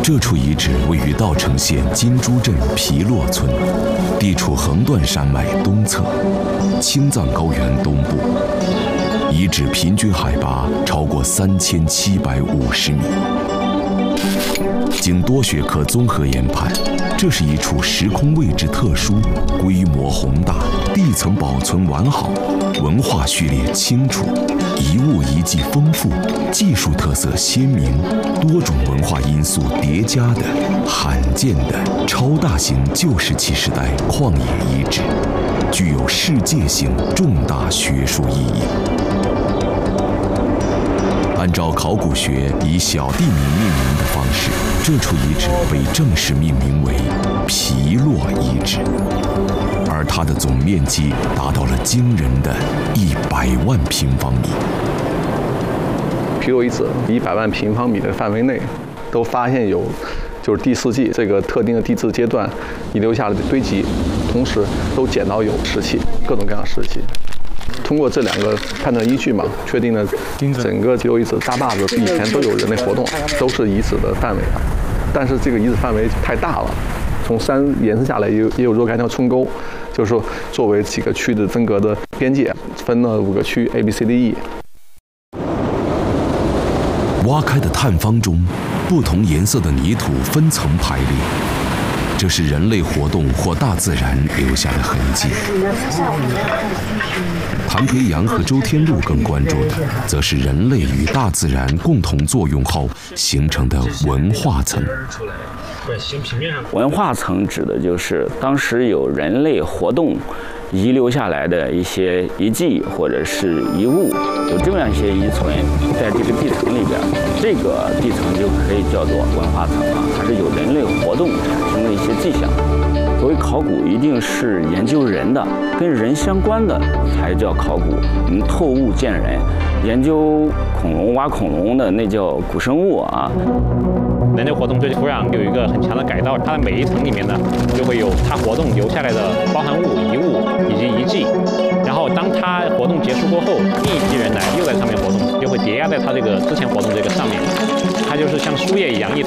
这处遗址位于稻城县金珠镇皮洛村，地处横断山脉东侧，青藏高原东部。遗址平均海拔超过3750米。经多学科综合研判，这是一处时空位置特殊、规模宏大、地层保存完好、文化序列清楚、遗物遗迹丰富、技术特色鲜明、多种文化因素叠加的罕见的超大型旧石器时代旷野遗址，具有世界性重大学术意义。按照考古学以小地名命名的方式，这处遗址被正式命名为皮洛遗址，而它的总面积达到了惊人的100万平方米。 皮洛遗址100万平方米的范围内，都发现有就是第4纪这个特定的地质阶段遗留下来的堆积，同时都捡到有石器，各种各样的石器。通过这2个判断依据嘛，确定了整个皮洛遗址大坝子以前都有人类活动，都是遗址的范围。但是这个遗址范围太大了，从山延伸下来也有若干条村沟，就是说作为几个区的真格的边界，分了5个区 A、B、C、D、E。 挖开的探方中，不同颜色的泥土分层排列。这是人类活动或大自然留下的痕迹。谭培阳和周天禄更关注的，则是人类与大自然共同作用后形成的文化层。 文化层指的就是当时有人类活动遗留下来的一些遗迹或者是遗物，有这样一些遗存在这个地层里边，这个地层就可以叫做文化层了，它是有人类活动产生的一些迹象。所谓考古，一定是研究人的，跟人相关的才叫考古。我们透物见人，研究恐龙、挖恐龙的那叫古生物啊。 人类活动对土壤有一个很强的改造，它的每一层里面呢，就会有它活动留下来的包含物、遗物以及遗迹。然后当它活动结束过后，另一批人来又在上面活动，就会叠压在它这个之前活动这个上面，它就是像树叶一样一